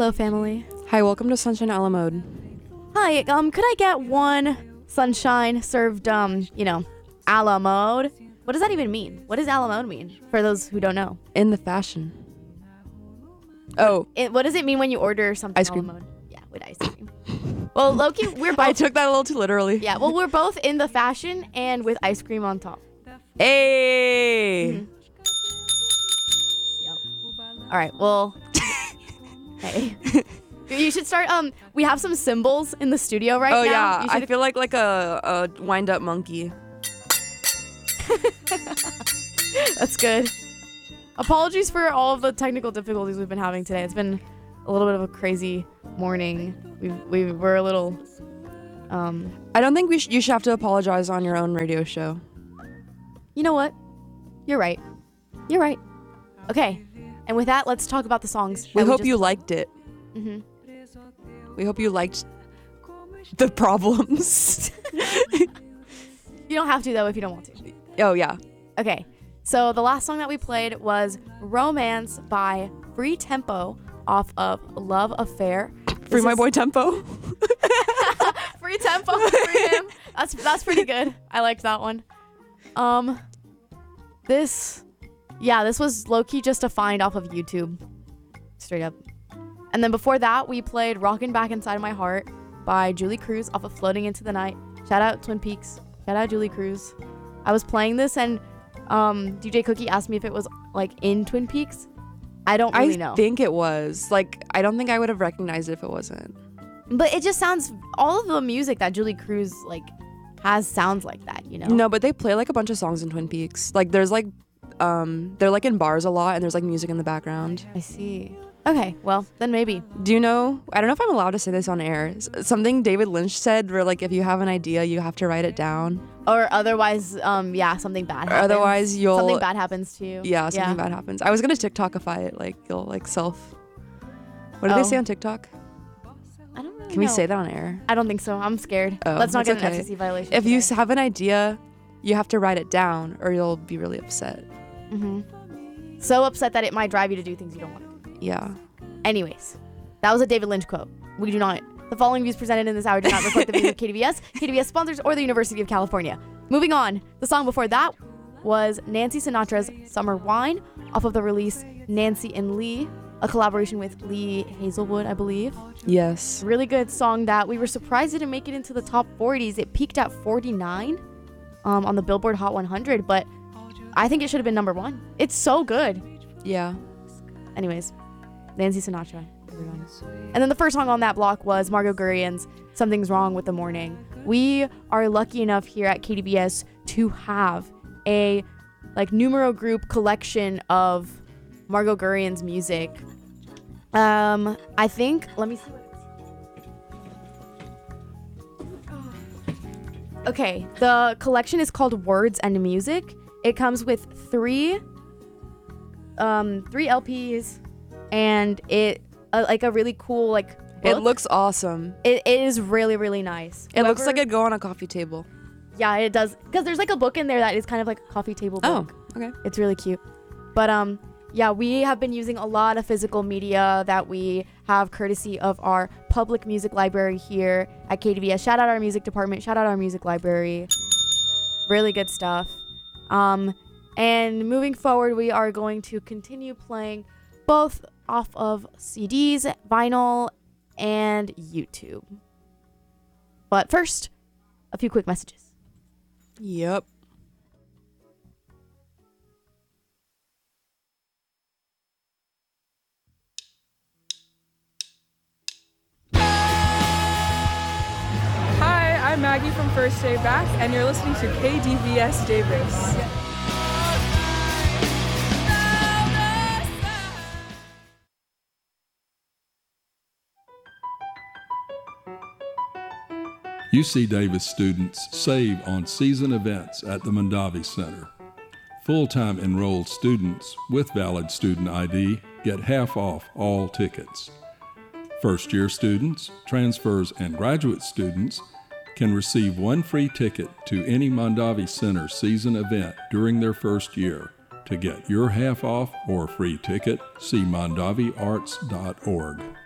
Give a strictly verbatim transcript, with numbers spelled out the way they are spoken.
Hello, family. Hi, welcome to Sunshine a la Mode. Hi, um, could I get one sunshine served, um, you know, a la mode? What does that even mean? What does a la mode mean, for those who don't know? In the fashion. Oh. It, what does it mean when you order something Ice a la cream. mode? Yeah, with ice cream. Well, Loki, we're both... I took that a little too literally. Yeah, well, we're both in the fashion and with ice cream on top. Hey! Mm-hmm. Yep. All right, well... Hey. You should start, um, we have some symbols in the studio right oh, now. yeah, You I should- feel like like a, a wind-up monkey. That's good. Apologies for all of the technical difficulties we've been having today. It's been a little bit of a crazy morning. We we were a little, um... I don't think we sh- you should have to apologize on your own radio show. You know what? You're right. You're right. Okay. And with that, let's talk about the songs. We that hope just- you liked it. Mhm. We hope you liked the problems. You don't have to, though, if you don't want to. Oh, yeah. Okay. So the last song that we played was Romance by Free Tempo off of Love Affair. Free This my is- boy Tempo. Free Tempo. Free him. That's, that's pretty good. I liked that one. Um, This... Yeah, this was low-key just a find off of YouTube. Straight up. And then before that, we played Rockin' Back Inside of My Heart by Julie Cruz off of Floating Into the Night. Shout out Twin Peaks. Shout out Julie Cruz. I was playing this and um, D J Cookie asked me if it was like in Twin Peaks. I don't really I know. think it was. Like, I don't think I would have recognized it if it wasn't. But it just sounds, all of the music that Julie Cruz like has sounds like that, you know? No, but they play like a bunch of songs in Twin Peaks. Like, there's like, um, they're like in bars a lot and there's like music in the background. I see. Okay, well, then maybe. Do you know, I don't know if I'm allowed to say this on air, s- something David Lynch said where like if you have an idea, you have to write it down. Or otherwise, um, yeah, something bad Or happens. otherwise you'll... Something bad happens to you. Yeah, something bad happens. I was going to TikTokify it, like you'll like self... What do Oh. they say on TikTok? I don't really Can we know. say that on air? I don't think so. I'm scared. Oh, Let's not it's get an okay. F C C violation. If you today. s- have an idea, you have to write it down or you'll be really upset. Mhm. So upset that it might drive you to do things you don't want to do. Yeah. Anyways, that was a David Lynch quote. We do not. The following views presented in this hour do not reflect the views of K D V S, K D V S sponsors, or the University of California. Moving on. The song before that was Nancy Sinatra's Summer Wine off of the release Nancy and Lee, a collaboration with Lee Hazelwood, I believe. Yes. Really good song that we were surprised didn't make it into the top forties. It peaked at forty-nine um, on the Billboard Hot one hundred, but I think it should have been number one. It's so good. Yeah. Anyways, Nancy Sinatra. everyone. And then the first song on that block was Margot Gurian's Something's Wrong with the Morning. We are lucky enough here at K D V S to have a like numero group collection of Margot Gurian's music. Um, I think, let me see. Okay, the collection is called Words and Music. It comes with three, um, three L Ps, and it uh, like a really cool like. It book. looks awesome. It, it is really really nice. It looks Whoever- like it'd go on a coffee table. Yeah, it does. Because there's like a book in there that is kind of like a coffee table book. Oh, okay. It's really cute. But um, yeah, we have been using a lot of physical media that we have courtesy of our public music library here at K D V S. Shout out our music department. Shout out our music library. Really good stuff. Um, and moving forward, we are going to continue playing both off of C Ds, vinyl, and YouTube. But first, a few quick messages. Yep. Hi, I'm Maggie from First Day Back, and you're listening to K D V S Davis. U C Davis students save on season events at the Mondavi Center. Full-time enrolled students with valid student I D get half off all tickets. First-year students, transfers, and graduate students can receive one free ticket to any Mondavi Center season event during their first year. To get your half off or free ticket, see mondavi arts dot org.